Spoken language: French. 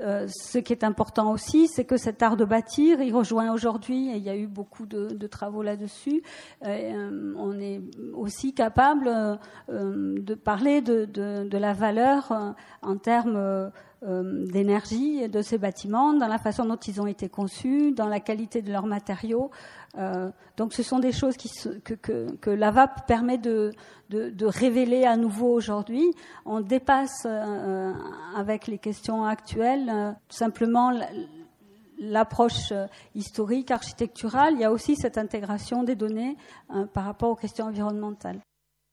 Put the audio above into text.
Ce qui est important aussi, c'est que cet art de bâtir, il rejoint aujourd'hui, et il y a eu beaucoup de travaux là-dessus, on est aussi capable de parler de la valeur en termes d'énergie de ces bâtiments, dans la façon dont ils ont été conçus, dans la qualité de leurs matériaux. Donc ce sont des choses que l'AVAP permet de révéler à nouveau aujourd'hui. On dépasse avec les questions actuelles simplement l'approche historique, architecturale. Il y a aussi cette intégration des données par rapport aux questions environnementales.